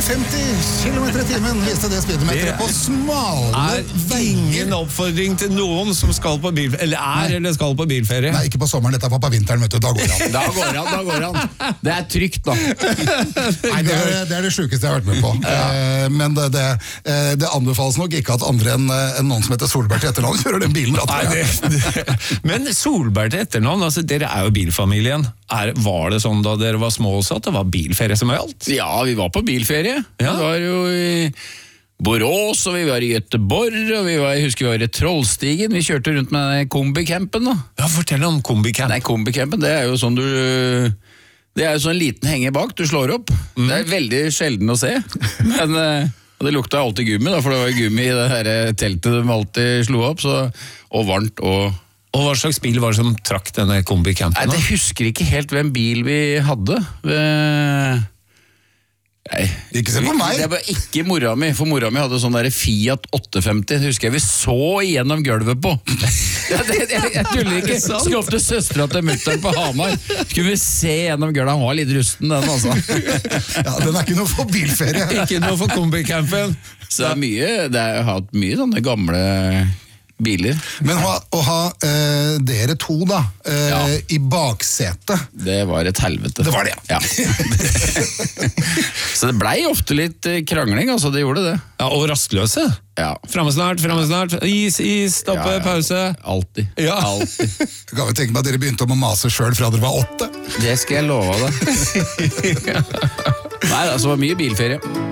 50 kilometer i timen viste det speedometeret på smale ingen veier. oppfordring til noen som skal på eller skal på bilferie. Nei, ikke på sommeren, dette var på vinteren, vet du, da går det an. Da går han. Det er trygt, da. Nei, det er det sykeste jeg har vært med på. Men det anbefales nok ikke at andre enn noen som heter Solberg til etternavn kjører den bilen. Men Solberg til etternavn, altså, dere er jo bilfamilien. Var det sånn da dere var små også, at det var bilferie som gjaldt? Ja, vi var på bilferie. Ja. Vi var jo i Borås, og vi var i Göteborg, og jeg husker vi var i Trollstigen. Vi kjørte rundt med den kombicampen da. Ja, fortell om kombicamp. Nei, kombicampen, det er jo sånn det er jo sånn en liten henge bak, du slår opp. Det er veldig sjelden å se. Men det lukta alltid gummi, da, for det var gummi i det her teltet de alltid slo opp, og varmt Og hva slags bil var det som trakk denne kombicampen? Nei, jeg husker ikke helt hvem bil vi hadde. Ikke se på meg. Det var ikke mora mi, for mora mi hadde sånn der Fiat 850. Det husker jeg vi så igjennom gulvet på. Jeg tuller ikke. Skulle opp til søstera til mutteren på Hamar. Skulle vi se gjennom gulvet. Han var litt rusten, den altså. Ja, den er ikke noe for bilferie. Ikke noe for kombicampen. Så det har hatt mye sånne gamle biler. Men å ha dere to da, i baksetet. Det var et helvete. Det var det, ja. Så det blei ofte litt krangling, altså, det gjorde det. Ja, og rastløse. Ja. Framme snart. Is, stoppe, pause. Alltid. Ja. Alltid. Jeg kan vel tenke meg at dere begynte om å mase selv fra dere var 8. Det skal jeg love deg. Nei, altså, det var mye bilferie.